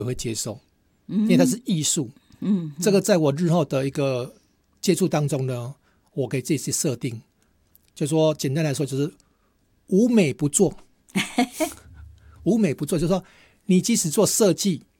会接受，因为它是艺术。这个在我日后的一个接触当中呢，我给自己去设定，就说简单来说就是无美不做。无美不做就是说你即使做设计，